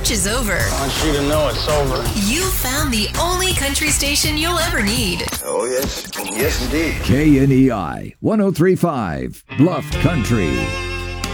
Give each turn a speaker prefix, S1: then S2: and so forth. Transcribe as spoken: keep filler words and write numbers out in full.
S1: church is over.
S2: I want you to know it's over.
S1: You found the only country station you'll ever need.
S3: Oh, yes. Yes, indeed.
S4: K N E I one oh three point five, Bluff Country.